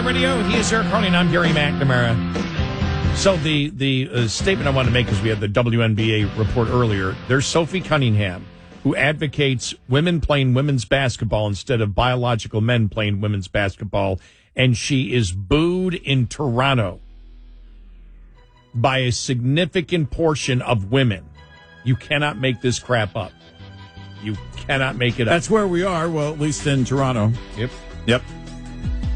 Radio. He is Eric Cronin. I'm Gary McNamara. So the statement I want to make is we had the WNBA report earlier. There's Sophie Cunningham, who advocates women playing women's basketball instead of biological men playing women's basketball, and she is booed in Toronto by a significant portion of women. You cannot make this crap up. You cannot make it up. That's where we are, well, at least in Toronto. Yep. Yep.